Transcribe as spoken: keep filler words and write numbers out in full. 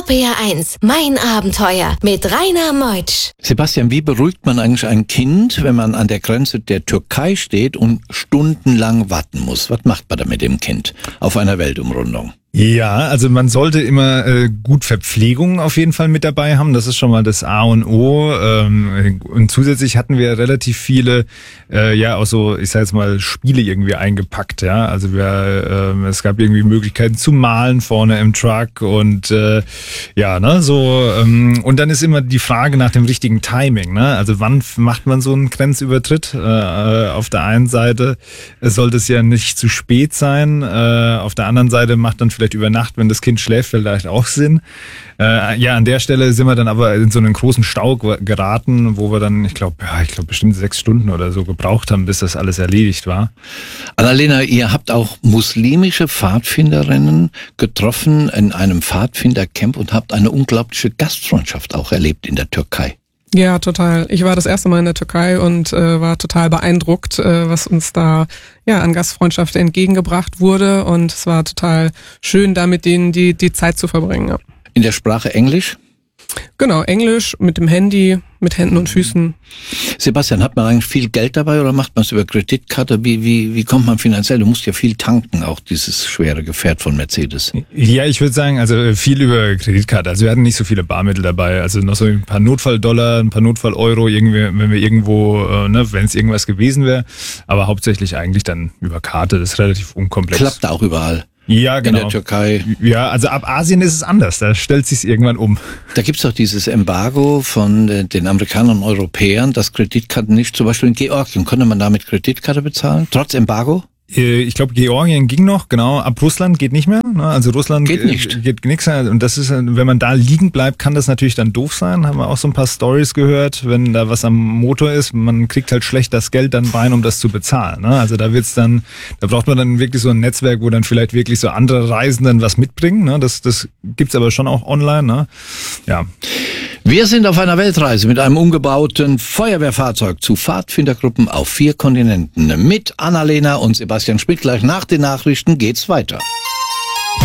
R P R eins, mein Abenteuer mit Rainer Meutsch. Sebastian, wie beruhigt man eigentlich ein Kind, wenn man an der Grenze der Türkei steht und stundenlang warten muss? Was macht man da mit dem Kind auf einer Weltumrundung? Ja, also man sollte immer äh, gut Verpflegung auf jeden Fall mit dabei haben. Das ist schon mal das A und O. Ähm, und zusätzlich hatten wir relativ viele, äh, ja auch so, ich sag jetzt mal, Spiele irgendwie eingepackt. Ja, also wir, äh, es gab irgendwie Möglichkeiten zu malen vorne im Truck und äh, ja, ne, so. Ähm, und dann ist immer die Frage nach dem richtigen Timing. Ne, also wann macht man so einen Grenzübertritt? Äh, auf der einen Seite sollte es ja nicht zu spät sein. Äh, auf der anderen Seite macht dann vielleicht über Nacht, wenn das Kind schläft, vielleicht auch Sinn. Äh, ja, an der Stelle sind wir dann aber in so einen großen Stau geraten, wo wir dann, ich glaube, ja, ich glaube bestimmt sechs Stunden oder so gebraucht haben, bis das alles erledigt war. Annalena, ihr habt auch muslimische Pfadfinderinnen getroffen in einem Pfadfindercamp und habt eine unglaubliche Gastfreundschaft auch erlebt in der Türkei. Ja, total. Ich war das erste Mal in der Türkei und äh, war total beeindruckt, äh, was uns da ja an Gastfreundschaft entgegengebracht wurde. Und es war total schön, da mit denen die, die Zeit zu verbringen. Ja. In der Sprache Englisch? Genau, Englisch, mit dem Handy, mit Händen und Füßen. Sebastian, hat man eigentlich viel Geld dabei oder macht man es über Kreditkarte? Wie, wie, wie kommt man finanziell? Du musst ja viel tanken, auch dieses schwere Gefährt von Mercedes. Ja, ich würde sagen, also viel über Kreditkarte. Also wir hatten nicht so viele Barmittel dabei. Also noch so ein paar Notfalldollar, ein paar Notfall-Euro, irgendwie, wenn wir irgendwo, äh, ne, wenn es irgendwas gewesen wäre. Aber hauptsächlich eigentlich dann über Karte. Das ist relativ unkomplex. Klappt auch überall. Ja, genau. In der Türkei. Ja, also ab Asien ist es anders, da stellt sich's irgendwann um. Da gibt's doch dieses Embargo von den Amerikanern und Europäern, dass Kreditkarten nicht, zum Beispiel in Georgien, konnte man da mit Kreditkarte bezahlen, trotz Embargo? Ich glaube, Georgien ging noch, genau. Ab Russland geht nicht mehr. Also Russland geht nicht. Geht nichts. Und das ist, wenn man da liegen bleibt, kann das natürlich dann doof sein. Haben wir auch so ein paar Stories gehört, wenn da was am Motor ist. Man kriegt halt schlecht das Geld dann rein, um das zu bezahlen. Also da wird's dann, da braucht man dann wirklich so ein Netzwerk, wo dann vielleicht wirklich so andere Reisenden was mitbringen. Das, das gibt's aber schon auch online. Ja. Wir sind auf einer Weltreise mit einem umgebauten Feuerwehrfahrzeug zu Pfadfindergruppen auf vier Kontinenten. Mit Annalena und Sebastian Schmidt. Gleich nach den Nachrichten geht's weiter.